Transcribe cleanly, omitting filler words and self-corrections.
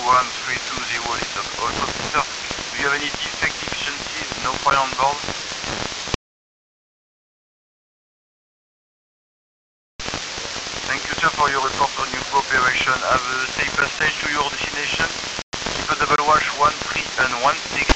1320 is also sir. Do you have any defect efficiency? No fire on board? Thank you sir for your report on your cooperation. Have a safe passage to your destination. Keep a double watch 13 and 16.